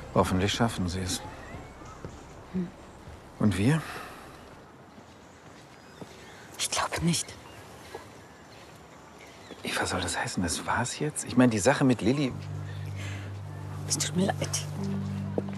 Hoffentlich schaffen sie es. Und wir? Ich glaube nicht. Eva, soll das heißen, das war's jetzt? Ich meine, die Sache mit Lilly... Es tut mir leid.